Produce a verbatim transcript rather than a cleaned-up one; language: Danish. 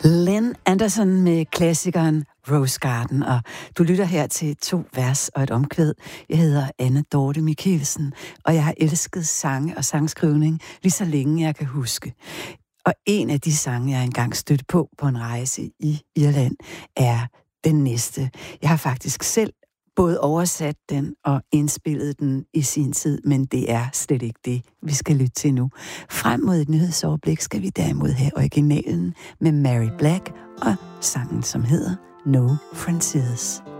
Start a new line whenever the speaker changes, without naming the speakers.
Lynn Anderson med klassikeren Rose Garden, og du lytter her til to vers og et omkvæd. Jeg hedder Anne Dorte Michelsen, og jeg har elsket sange og sangskrivning lige så længe jeg kan huske. Og en af de sange, jeg engang stødte på på en rejse i Irland, er Den Næste. Jeg har faktisk selv både oversat den og indspillet den i sin tid, men det er slet ikke det, vi skal lytte til nu. Frem mod et nyhedsoverblik skal vi derimod have originalen med Mary Black og sangen, som hedder No Frontiers.